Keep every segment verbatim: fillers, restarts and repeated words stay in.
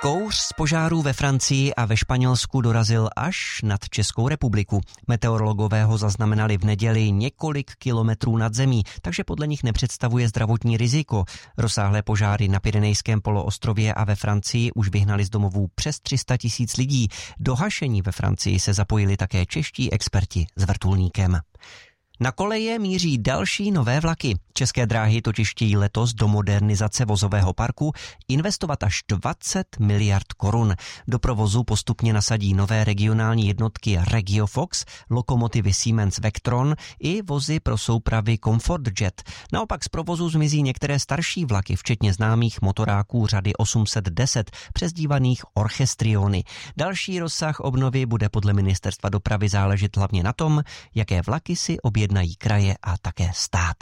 Kouř z požárů ve Francii a ve Španělsku dorazil až nad Českou republiku. Meteorologové ho zaznamenali v neděli několik kilometrů nad zemí, takže podle nich nepředstavuje zdravotní riziko. Rozsáhlé požáry na Pyrenejském poloostrově a ve Francii už vyhnali z domovů přes tři sta tisíc lidí. Do hašení ve Francii se zapojili také čeští experti s vrtulníkem. Na koleje míří další nové vlaky. České dráhy totiž chtějí letos do modernizace vozového parku investovat až dvacet miliard korun. Do provozu postupně nasadí nové regionální jednotky Regiofox, lokomotivy Siemens Vectron i vozy pro soupravy ComfortJet. Naopak z provozu zmizí některé starší vlaky, včetně známých motoráků řady osm set deset, přezdívaných Orchestriony. Další rozsah obnovy bude podle ministerstva dopravy záležet hlavně na tom, jaké vlaky si objednají kraje a také stát.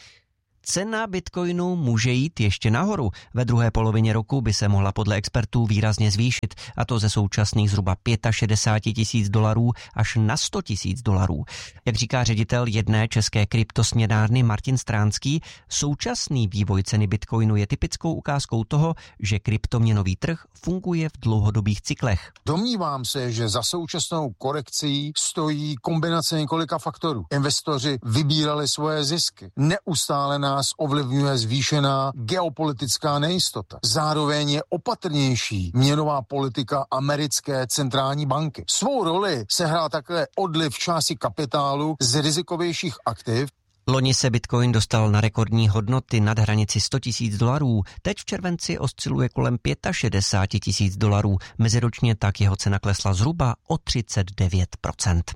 Cena bitcoinu může jít ještě nahoru. Ve druhé polovině roku by se mohla podle expertů výrazně zvýšit, a to ze současných zhruba šedesát pět tisíc dolarů až na sto tisíc dolarů. Jak říká ředitel jedné české kryptosměnárny Martin Stránský, současný vývoj ceny bitcoinu je typickou ukázkou toho, že kryptoměnový trh funguje v dlouhodobých cyklech. Domnívám se, že za současnou korekcí stojí kombinace několika faktorů. Investoři vybírali svoje zisky. Neustále na nás ovlivňuje zvýšená geopolitická nejistota. Zároveň je opatrnější měnová politika americké centrální banky. Svou roli sehrál také odliv části kapitálu z rizikovějších aktiv. Loni se bitcoin dostal na rekordní hodnoty nad hranici sto tisíc dolarů. Teď v červenci osciluje kolem šedesát pět tisíc dolarů. Meziročně tak jeho cena klesla zhruba o třicet devět procent.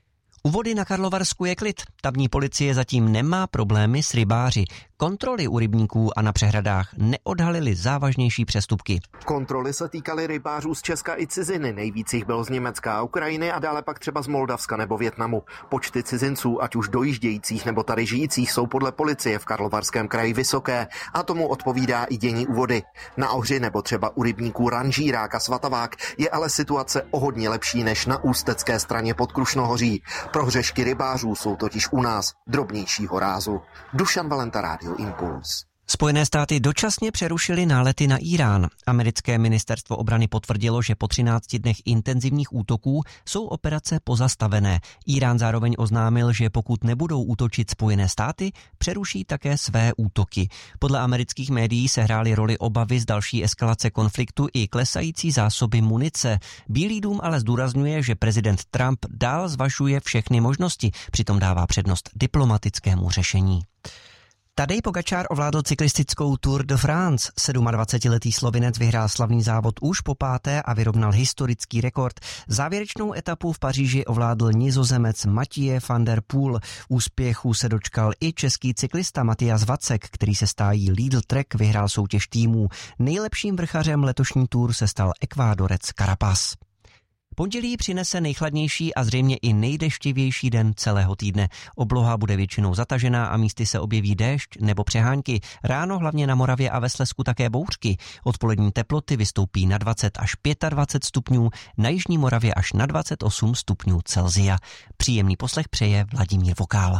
U vody na Karlovarsku je klid. Tamní policie zatím nemá problémy s rybáři. Kontroly u rybníků a na přehradách neodhalily závažnější přestupky. Kontroly se týkaly rybářů z Česka i ciziny. Nejvíc jich bylo z Německa a Ukrajiny a dále pak třeba z Moldavska nebo Vietnamu. Počty cizinců, ať už dojíždějících nebo tady žijících, jsou podle policie v Karlovarském kraji vysoké a tomu odpovídá i dění u vody. Na Ohři nebo třeba u rybníků Ranžírák a Svatavák je ale situace o hodně lepší než na ústecké straně pod Krušnohoří. Prohřešky rybářů jsou totiž u nás drobnějšího rázu. Dušan Valenta, Rádio Impuls. Spojené státy dočasně přerušily nálety na Irán. Americké ministerstvo obrany potvrdilo, že po třinácti dnech intenzivních útoků jsou operace pozastavené. Irán zároveň oznámil, že pokud nebudou útočit Spojené státy, přeruší také své útoky. Podle amerických médií sehrály roli obavy z další eskalace konfliktu i klesající zásoby munice. Bílý dům ale zdůrazňuje, že prezident Trump dál zvažuje všechny možnosti, přitom dává přednost diplomatickému řešení. Tadej Pogačár ovládl cyklistickou Tour de France. sedmadvacetiletý Slovinec vyhrál slavný závod už po páté a vyrovnal historický rekord. Závěrečnou etapu v Paříži ovládl Nizozemec Mathieu van der Poel. Úspěchu se dočkal i český cyklista Matyas Vacek, který se stájí Lidl Trek, vyhrál soutěž týmů. Nejlepším vrchařem letošní Tour se stal Ekvádorec Carapaz. Pondělí přinese nejchladnější a zřejmě i nejdeštivější den celého týdne. Obloha bude většinou zatažená a místy se objeví déšť nebo přehánky. Ráno hlavně na Moravě a ve Slezsku také bouřky. Odpolední teploty vystoupí na dvacet až dvacet pět stupňů, na jižní Moravě až na dvacet osm stupňů Celsia. Příjemný poslech přeje Vladimír Vokál.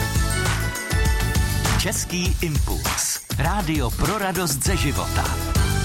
Český impuls. Rádio pro radost ze života.